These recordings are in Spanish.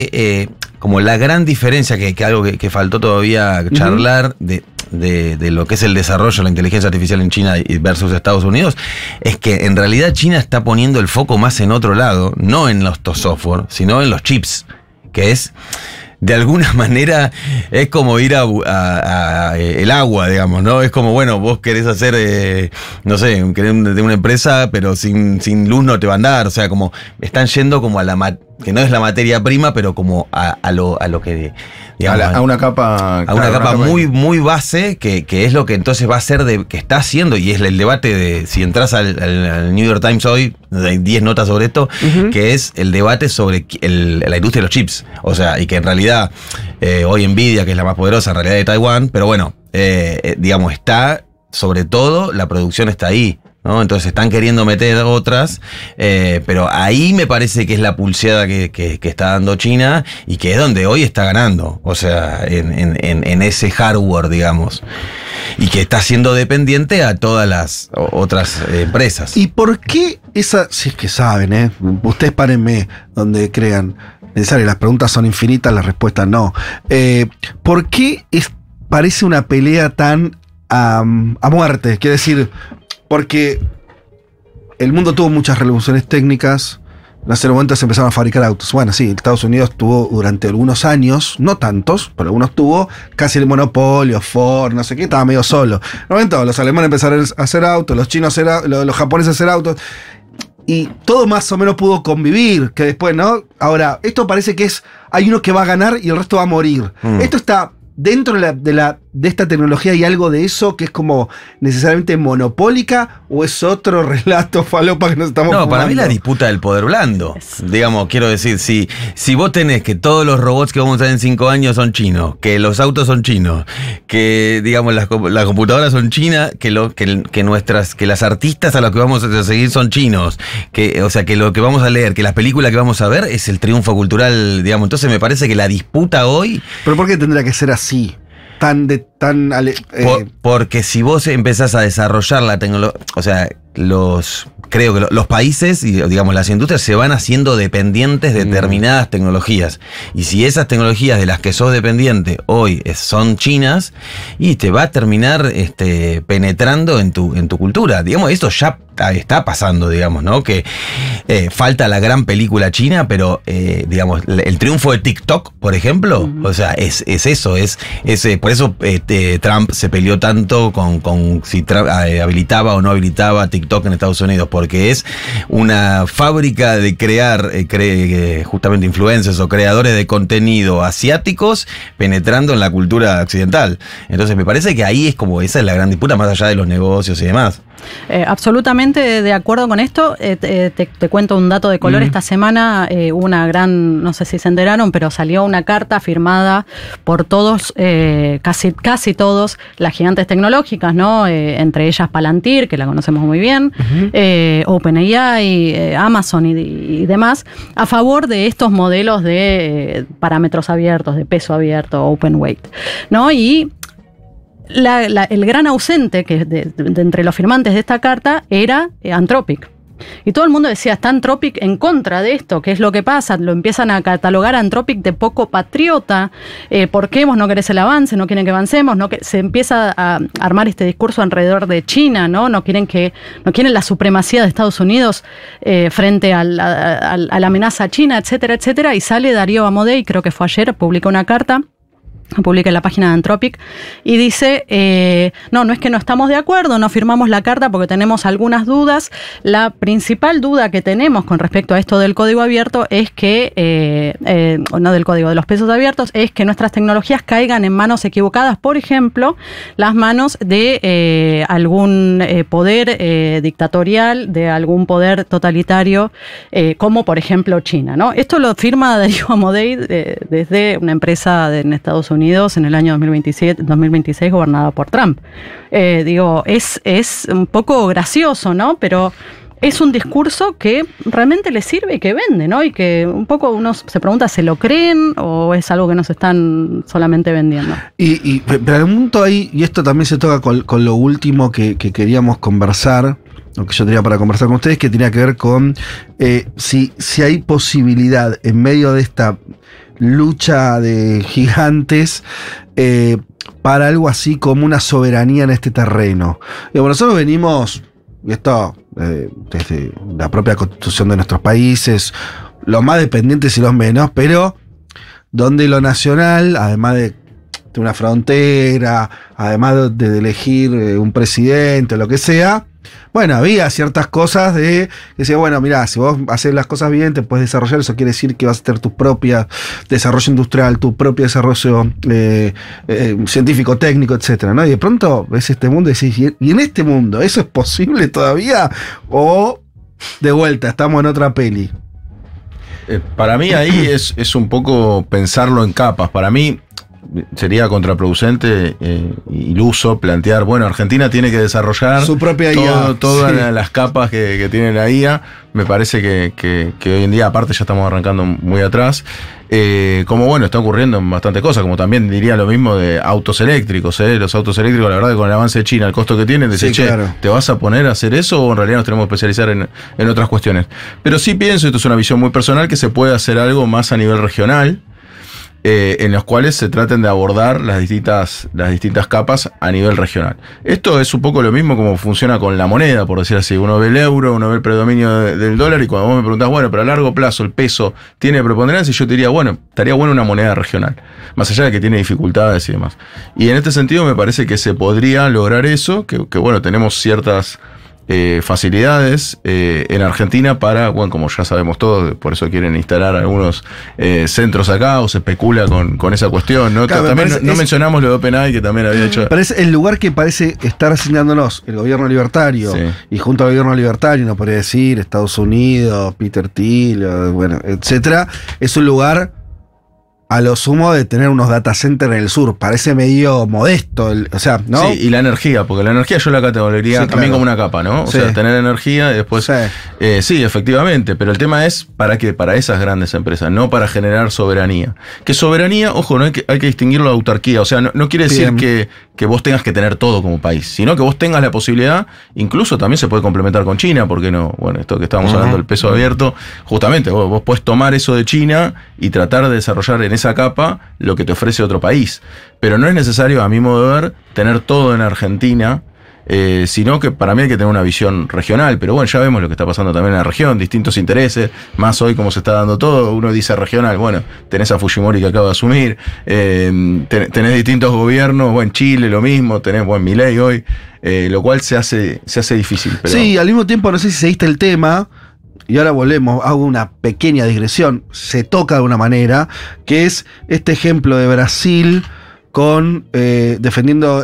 como la gran diferencia, que algo que faltó todavía charlar de lo que es el desarrollo de la inteligencia artificial en China versus Estados Unidos, es que en realidad China está poniendo el foco más en otro lado, no en los software, sino en los chips, que es... De alguna manera es como ir a el agua, digamos, ¿no? Es como, bueno, vos querés hacer, no sé, querés de una empresa, pero sin luz no te va a andar. O sea, como están yendo como a que no es la materia prima, pero como a lo que, digamos, a una capa. A una capa muy, muy base, que es lo que entonces va a ser que está haciendo, y es el debate de, si entras al New York Times hoy, hay 10 notas sobre esto, que es el debate sobre la industria de los chips. O sea, y que en realidad hoy Nvidia, que es la más poderosa en realidad de Taiwán, pero bueno, digamos, está, sobre todo, la producción está ahí, ¿no? Entonces están queriendo meter otras, pero ahí me parece que es la pulseada que está dando China, y que es donde hoy está ganando, o sea, en ese hardware, digamos, y que está siendo dependiente a todas las otras empresas. ¿Y por qué esa, si es que saben, ustedes párenme donde crean necesario, las preguntas son infinitas, las respuestas no. ¿Por qué parece una pelea tan a muerte? Quiero decir, porque el mundo tuvo muchas revoluciones técnicas, en ese momento se empezaron a fabricar autos. Bueno, sí, Estados Unidos tuvo durante algunos años, no tantos, pero algunos tuvo casi el monopolio, Ford, no sé qué, estaba medio solo. En un momento los alemanes empezaron a hacer autos, los chinos los japoneses a hacer autos, y todo más o menos pudo convivir, que después, ¿no? Ahora, esto parece que hay uno que va a ganar y el resto va a morir. Esto está dentro de esta tecnología, ¿hay algo de eso que es como necesariamente monopólica, o es otro relato falopa que nos estamos fumando? Para mí la disputa del poder blando. Digamos, quiero decir, si vos tenés que todos los robots que vamos a tener en 5 años son chinos, que los autos son chinos, que digamos las computadoras son chinas, que las artistas a los que vamos a seguir son chinos, o sea, que lo que vamos a leer, que las películas que vamos a ver es el triunfo cultural, digamos. Entonces me parece que la disputa hoy... ¿Pero por qué tendría que ser así? Porque si vos empezás a desarrollar la tecnología, o sea, creo que los países y, digamos, las industrias se van haciendo dependientes de determinadas tecnologías. Y si esas tecnologías de las que sos dependiente hoy son chinas, y te va a terminar penetrando en tu cultura. Digamos, esto ya está pasando, digamos, ¿no? Que falta la gran película china, pero digamos, el triunfo de TikTok, por ejemplo, o sea, es eso, por eso Trump se peleó tanto con si habilitaba o no habilitaba TikTok en Estados Unidos, porque es una fábrica de crear justamente influencers o creadores de contenido asiáticos penetrando en la cultura occidental. Entonces me parece que ahí esa es la gran disputa, más allá de los negocios y demás. Absolutamente de acuerdo con esto. Te cuento un dato de color. Esta semana hubo una gran, no sé si se enteraron, pero salió una carta firmada por todos, casi todos, las gigantes tecnológicas, ¿no? Entre ellas Palantir, que la conocemos muy bien, OpenAI, Amazon y demás, a favor de estos modelos de parámetros abiertos, de peso abierto, open weight, ¿no? Y el gran ausente que de entre los firmantes de esta carta era Anthropic. Y todo el mundo decía, está Anthropic en contra de esto, ¿qué es lo que pasa? Lo empiezan a catalogar a Anthropic de poco patriota. ¿Por qué vos no querés el avance? ¿No quieren que avancemos? Se empieza a armar este discurso alrededor de China, ¿no? No quieren la supremacía de Estados Unidos frente a la amenaza china, etcétera, etcétera. Y sale Darío Amodei, creo que fue ayer, publica una carta, publica en la página de Anthropic, y dice, no es que no estamos de acuerdo, no firmamos la carta porque tenemos algunas dudas. La principal duda que tenemos con respecto a esto del código abierto es que, no del código, de los pesos abiertos, es que nuestras tecnologías caigan en manos equivocadas, por ejemplo, las manos de algún poder dictatorial, de algún poder totalitario, como por ejemplo China, ¿no? Esto lo firma Darío Amodei desde una empresa en Estados Unidos en el año 2026 gobernada por Trump. Es un poco gracioso, ¿no? Pero es un discurso que realmente le sirve y que vende, ¿no? Y que un poco uno se pregunta, ¿se lo creen o es algo que nos están solamente vendiendo? Pero el punto ahí, y esto también se toca con lo último que queríamos conversar, lo que yo tenía para conversar con ustedes, que tenía que ver con si hay posibilidad en medio de esta lucha de gigantes para algo así como una soberanía en este terreno. Digamos, nosotros venimos, y esto desde la propia constitución de nuestros países, los más dependientes y los menos, pero donde lo nacional, además de una frontera, además de elegir un presidente o lo que sea, bueno, había ciertas cosas que decía, bueno, mirá, si vos haces las cosas bien, te puedes desarrollar, eso quiere decir que vas a tener tu propio desarrollo industrial, tu propio desarrollo científico, técnico, etcétera, ¿no? Y de pronto ves este mundo y decís, ¿y en este mundo eso es posible todavía? O de vuelta, estamos en otra peli. Para mí ahí es un poco pensarlo en capas. Para mí sería contraproducente, iluso plantear, bueno, Argentina tiene que desarrollar su propia IA. Todas las capas que tiene la IA. Me parece que hoy en día, aparte ya estamos arrancando muy atrás, como bueno, está ocurriendo en bastantes cosas, como también diría lo mismo de autos eléctricos, los autos eléctricos, la verdad que con el avance de China, el costo que tienen, decir, sí, claro, ¿te vas a poner a hacer eso o en realidad nos tenemos que especializar en otras cuestiones? Pero sí pienso, esto es una visión muy personal, que se puede hacer algo más a nivel regional, en los cuales se traten de abordar las distintas capas a nivel regional. Esto es un poco lo mismo como funciona con la moneda, por decir así. Uno ve el euro, uno ve el predominio del dólar, y cuando vos me preguntás, bueno, pero a largo plazo el peso tiene preponderancia, y yo te diría, bueno, estaría bueno una moneda regional, más allá de que tiene dificultades y demás. Y en este sentido me parece que se podría lograr eso, que bueno, tenemos ciertas facilidades en Argentina para, bueno, como ya sabemos todos, por eso quieren instalar algunos centros acá, o se especula con esa cuestión, ¿no? Claro, también no mencionamos lo de OpenAI, que también había hecho. Parece el lugar que parece estar asignándonos el gobierno libertario, sí, y junto al gobierno libertario, no podría decir Estados Unidos, Peter Thiel, bueno, etcétera, es un lugar a lo sumo de tener unos data centers en el sur. Parece medio modesto, o sea, ¿no? Sí, y la energía, porque la energía yo la categorizaría también como una capa, ¿no? O sea, tener energía y después... Sí, efectivamente, pero el tema es ¿para qué? Para esas grandes empresas, no para generar soberanía. Que soberanía, ojo, no hay que distinguirlo de autarquía, o sea, no quiere decir que vos tengas que tener todo como país, sino que vos tengas la posibilidad, incluso también se puede complementar con China, ¿por qué no? Bueno, esto que estábamos hablando del peso abierto, justamente vos podés tomar eso de China y tratar de desarrollar en esa capa lo que te ofrece otro país. Pero no es necesario, a mi modo de ver, tener todo en Argentina, sino que para mí hay que tener una visión regional. Pero bueno, ya vemos lo que está pasando también en la región, distintos intereses, más hoy como se está dando todo. Uno dice regional, bueno, tenés a Fujimori que acaba de asumir, tenés distintos gobiernos, bueno, en Chile lo mismo, tenés Milei hoy, lo cual se hace difícil. Pero... Sí, al mismo tiempo, no sé si seguiste el tema. Y ahora volvemos, hago una pequeña digresión, se toca de alguna manera, que es este ejemplo de Brasil con defendiendo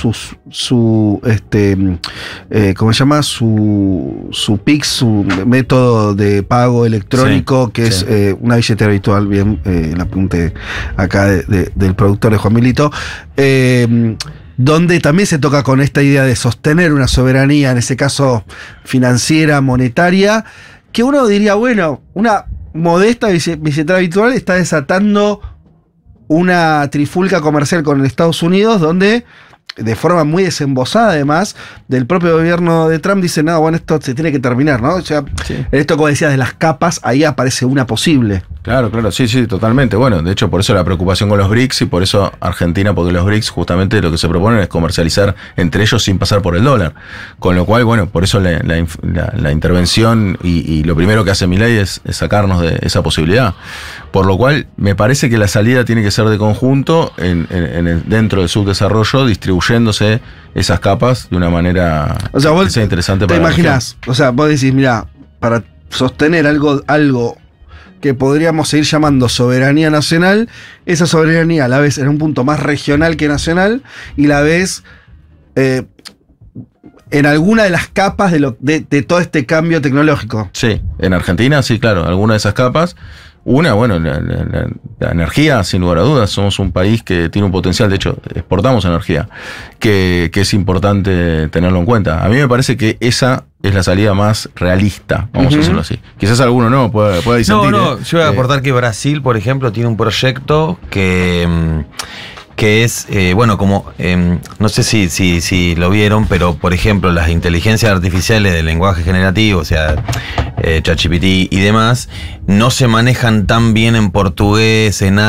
¿cómo se llama? Su PIX, su método de pago electrónico, que es una billetera virtual, bien, la apunte acá del productor de Juan Milito, donde también se toca con esta idea de sostener una soberanía, en ese caso financiera, monetaria, que uno diría, bueno, una modesta billetera virtual está desatando una trifulca comercial con Estados Unidos, donde de forma muy desembosada, además, del propio gobierno de Trump, dice, no, bueno, esto se tiene que terminar, ¿no? O sea, esto, como decías, de las capas, ahí aparece una posible. Claro, sí, totalmente. Bueno, de hecho, por eso la preocupación con los BRICS, y por eso Argentina, porque los BRICS justamente lo que se proponen es comercializar entre ellos sin pasar por el dólar. Con lo cual, bueno, por eso la intervención y lo primero que hace Milei es sacarnos de esa posibilidad. Por lo cual, me parece que la salida tiene que ser de conjunto dentro del subdesarrollo, distribuyéndose esas capas de una manera que sea interesante para la región. ¿Te imaginás? O sea, vos decís, mirá, para sostener algo que podríamos seguir llamando soberanía nacional, esa soberanía la ves en un punto más regional que nacional, y la ves en alguna de las capas de todo este cambio tecnológico. Sí, en Argentina, sí, claro, alguna de esas capas. Una, bueno, la energía, sin lugar a dudas, somos un país que tiene un potencial, de hecho, exportamos energía, que es importante tenerlo en cuenta. A mí me parece que esa es la salida más realista, vamos a decirlo así. Quizás alguno no pueda disentir. No, yo voy a aportar que Brasil, por ejemplo, tiene un proyecto que que es, no sé si lo vieron, pero por ejemplo las inteligencias artificiales del lenguaje generativo, o sea, ChatGPT y demás, no se manejan tan bien en portugués, en